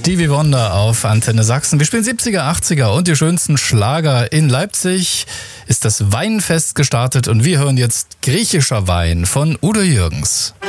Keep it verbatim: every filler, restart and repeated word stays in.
Stevie Wonder auf Antenne Sachsen. Wir spielen siebziger, achtziger und die schönsten Schlager. In Leipzig ist das Weinfest gestartet und wir hören jetzt Griechischer Wein von Udo Jürgens.